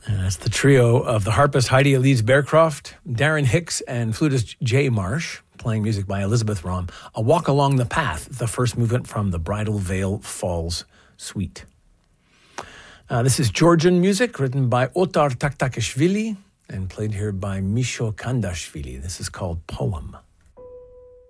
And that's the trio of the harpist Heidi Elise Bearcroft, Darren Hicks, and flutist Jay Marsh, playing music by Elizabeth Rahm. A Walk Along the Path, the first movement from the Bridal Veil Falls Suite. This is Georgian music written by Otar Taktakishvili and played here by Misho Kandashvili. This is called Poem.